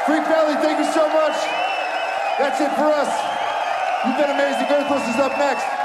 Freak Valley, thank you so much. That's it for us. You've been amazing. Earthless is up next.